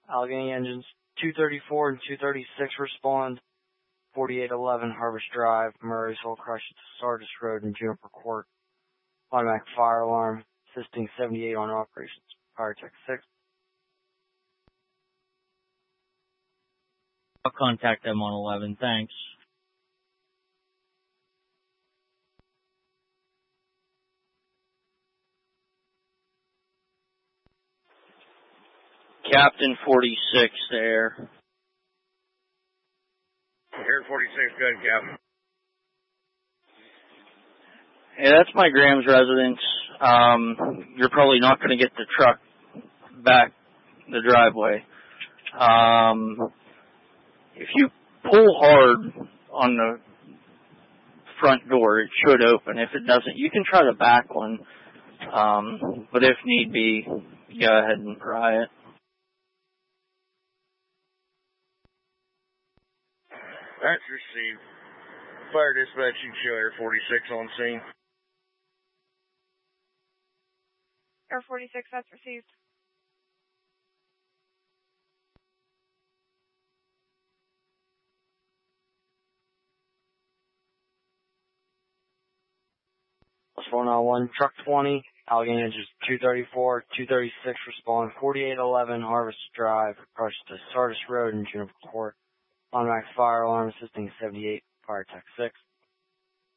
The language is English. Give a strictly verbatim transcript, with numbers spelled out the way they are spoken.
Allegheny engines two thirty-four and two thirty-six respond. forty-eight eleven Harvest Drive, Murraysville, Crush to Sardis Road and Juniper Court. Automatic fire alarm, assisting seventy-eight on operations. Fire Tech six. I'll contact them on eleven, thanks. Captain forty-six there. Air forty-six, good, Captain. Hey, that's my Graham's residence. Um, you're probably not going to get the truck back the driveway. Um, if you pull hard on the front door, it should open. If it doesn't, you can try the back one. Um, but if need be, go ahead and try it. That's received. Fire dispatching show Air forty-six on scene. Air forty-six, that's received. Plus four nine one, truck twenty, Allegheny engines two thirty-four, two thirty-six respond. forty-eight eleven Harvest Drive, Crush to Sardis Road and Juniper Court. Automatic fire alarm, assisting seventy-eight, Fire Tech six.